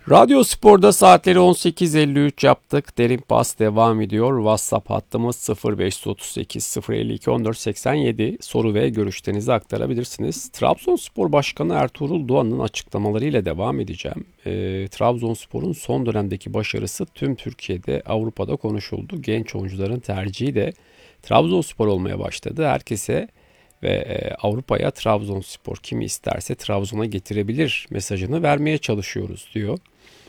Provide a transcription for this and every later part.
Radyo Spor'da saatleri 18.53 yaptık. Derin Pas devam ediyor. WhatsApp hattımız 0538 052 1487. Soru ve görüşlerinizi aktarabilirsiniz. Trabzonspor Başkanı Ertuğrul Doğan'ın açıklamalarıyla devam edeceğim. Trabzonspor'un son dönemdeki başarısı tüm Türkiye'de, Avrupa'da konuşuldu. Genç oyuncuların tercihi de Trabzonspor olmaya başladı. Herkese ve Avrupa'ya Trabzonspor kimi isterse Trabzon'a getirebilir mesajını vermeye çalışıyoruz diyor.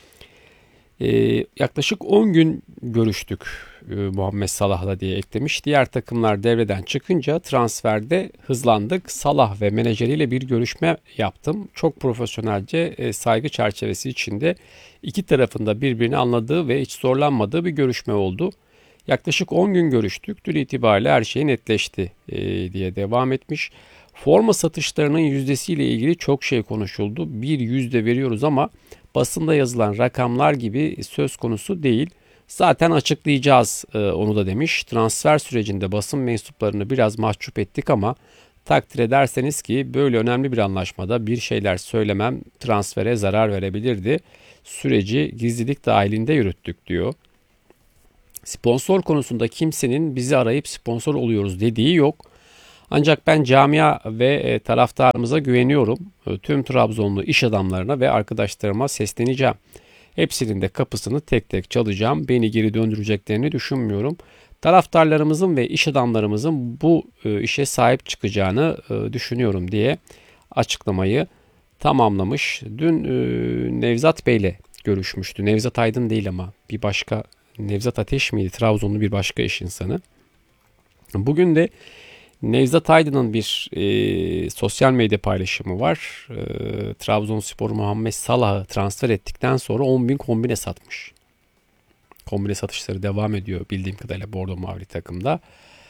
Yaklaşık 10 gün görüştük Muhammed Salah'la diye eklemiş. Diğer takımlar devreden çıkınca transferde hızlandık. Salah ve menajeriyle bir görüşme yaptım. Çok profesyonelce, saygı çerçevesi içinde iki tarafında birbirini anladığı ve hiç zorlanmadığı bir görüşme oldu. Yaklaşık 10 gün görüştük. Dün itibariyle her şey netleşti diye devam etmiş. Forma satışlarının yüzdesiyle ilgili çok şey konuşuldu. Bir yüzde veriyoruz ama basında yazılan rakamlar gibi söz konusu değil. Zaten açıklayacağız onu da demiş. Transfer sürecinde basın mensuplarını biraz mahcup ettik ama takdir ederseniz ki böyle önemli bir anlaşmada bir şeyler söylemem transfere zarar verebilirdi. Süreci gizlilik dahilinde yürüttük diyor. Sponsor konusunda kimsenin bizi arayıp sponsor oluyoruz dediği yok. Ancak ben camia ve taraftarımıza güveniyorum. Tüm Trabzonlu iş adamlarına ve arkadaşlarıma sesleneceğim. Hepsinin de kapısını tek tek çalacağım. Beni geri döndüreceklerini düşünmüyorum. Taraftarlarımızın ve iş adamlarımızın bu işe sahip çıkacağını düşünüyorum diye açıklamayı tamamlamış. Dün Nevzat Bey'le görüşmüştü. Nevzat Aydın değil ama bir başka Nevzat Ateş miydi? Trabzonlu bir başka iş insanı. Bugün de Nevzat Aydın'ın bir sosyal medya paylaşımı var. Trabzonspor Muhammed Salah'ı transfer ettikten sonra 10.000 kombine satmış. Kombine satışları devam ediyor bildiğim kadarıyla Bordo Mavili takımda.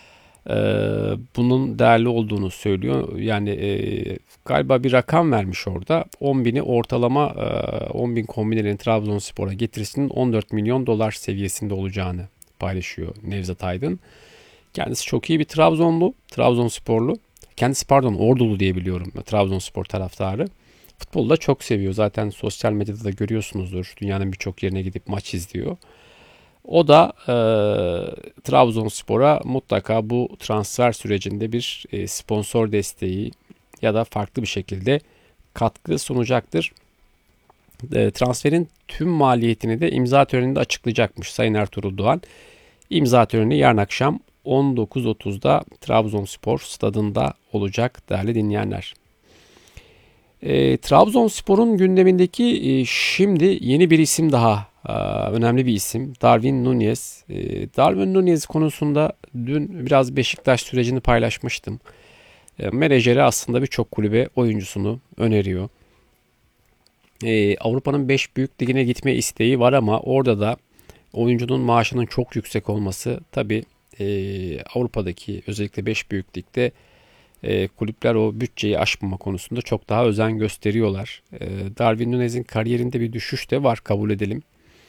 Bunun değerli olduğunu söylüyor. Yani galiba bir rakam vermiş orada. 10.000'i ortalama 10.000 kombinelerin Trabzonspor'a getirisinin 14 milyon dolar seviyesinde olacağını paylaşıyor Nevzat Aydın. Kendisi çok iyi bir Trabzonsporlu. Kendisi Ordulu diye biliyorum, Trabzonspor taraftarı. Futbolu da çok seviyor. Zaten sosyal medyada da görüyorsunuzdur. Dünyanın birçok yerine gidip maç izliyor. O da Trabzonspor'a mutlaka bu transfer sürecinde bir sponsor desteği ya da farklı bir şekilde katkı sunacaktır. Transferin tüm maliyetini de imza töreninde açıklayacakmış Sayın Ertuğrul Doğan. İmza töreni yarın akşam 19.30'da Trabzonspor stadında olacak değerli dinleyenler. Trabzonspor'un gündemindeki şimdi yeni bir isim daha, önemli bir isim, Darwin Núñez. Darwin Núñez konusunda dün biraz Beşiktaş sürecini paylaşmıştım. Menajeri aslında birçok kulübe oyuncusunu öneriyor. Avrupa'nın 5 büyük ligine gitme isteği var ama orada da oyuncunun maaşının çok yüksek olması tabii Avrupa'daki özellikle 5 büyük ligde kulüpler o bütçeyi aşmama konusunda çok daha özen gösteriyorlar. Darwin Núñez'in kariyerinde bir düşüş de var, kabul edelim.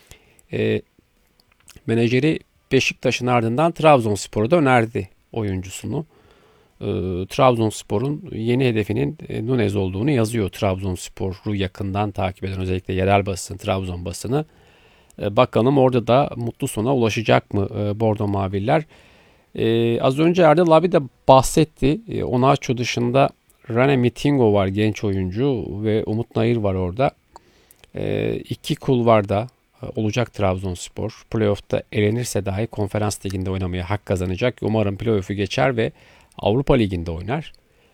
Menajeri Beşiktaş'ın ardından Trabzonspor'a da önerdi oyuncusunu. Trabzonspor'un yeni hedefinin Núñez olduğunu yazıyor. Trabzonspor'u yakından takip eden özellikle yerel basın, Trabzon basını. Bakalım orada da mutlu sona ulaşacak mı Bordo Maviller? Az önce Erdal abi de bahsetti. Onaço dışında Rene Mitingo var, genç oyuncu, ve Umut Nayır var orada. İki kulvarda olacak Trabzonspor. Playoff'ta elenirse dahi Konferans Ligi'nde oynamaya hak kazanacak. Umarım playoff'u geçer ve Avrupa Ligi'nde oynar.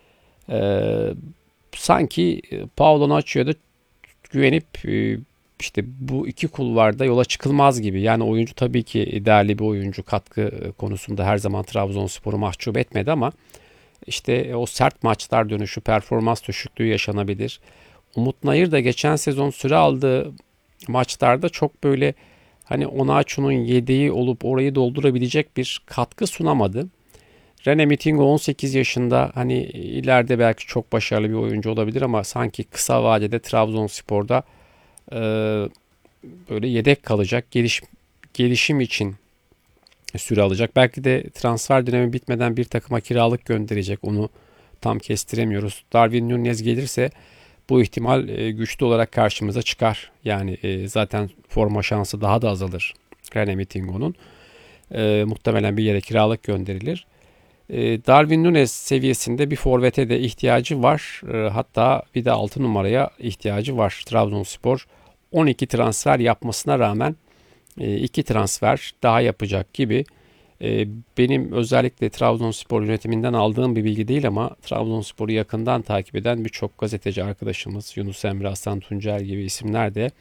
Sanki Paulo Onaço'ya da güvenip işte bu iki kulvarda yola çıkılmaz gibi. Yani oyuncu tabii ki değerli bir oyuncu. Katkı konusunda her zaman Trabzonspor'u mahcup etmedi ama işte o sert maçlar dönüşü, performans düşüklüğü yaşanabilir. Umut Nayır da geçen sezon süre aldığı maçlarda çok böyle hani Onaço'nun yedeği olup orayı doldurabilecek bir katkı sunamadı. Rene Mitingo 18 yaşında, hani ileride belki çok başarılı bir oyuncu olabilir ama sanki kısa vadede Trabzonspor'da e, böyle yedek kalacak, gelişim için süre alacak. Belki de transfer dönemi bitmeden bir takıma kiralık gönderecek. Onu tam kestiremiyoruz. Darwin Núñez gelirse bu ihtimal güçlü olarak karşımıza çıkar. Yani zaten forma şansı daha da azalır Rene Mettingo'nun. Muhtemelen bir yere kiralık gönderilir. Darwin Núñez seviyesinde bir forvete de ihtiyacı var. Hatta bir de 6 numaraya ihtiyacı var. Trabzonspor 12 transfer yapmasına rağmen 2 transfer daha yapacak gibi. Benim özellikle Trabzonspor yönetiminden aldığım bir bilgi değil ama Trabzonspor'u yakından takip eden birçok gazeteci arkadaşımız, Yunus Emre, Hasan Tuncer gibi isimler de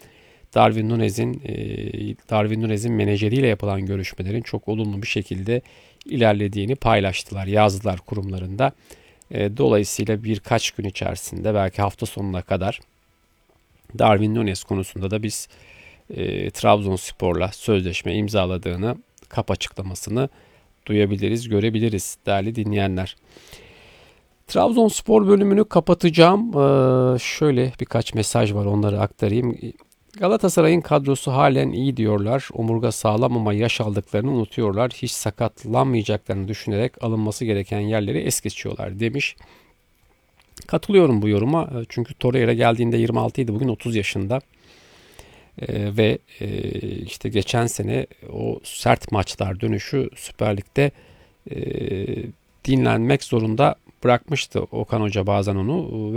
Darwin Núñez'in menajeriyle yapılan görüşmelerin çok olumlu bir şekilde ilerlediğini paylaştılar, yazdılar kurumlarında. Dolayısıyla birkaç gün içerisinde belki hafta sonuna kadar Darwin Núñez konusunda da biz Trabzonspor'la sözleşme imzaladığını, kap açıklamasını duyabiliriz, görebiliriz değerli dinleyenler. Trabzonspor bölümünü kapatacağım. Şöyle birkaç mesaj var, onları aktarayım. Galatasaray'ın kadrosu halen iyi diyorlar. Omurga sağlam ama yaş aldıklarını unutuyorlar. Hiç sakatlanmayacaklarını düşünerek alınması gereken yerleri es geçiyorlar demiş. Katılıyorum bu yoruma. Çünkü Torreira geldiğinde 26 idi. Bugün 30 yaşında. Ve işte geçen sene o sert maçlar dönüşü Süper Lig'de dinlenmek zorunda bırakmıştı Okan Hoca bazen onu.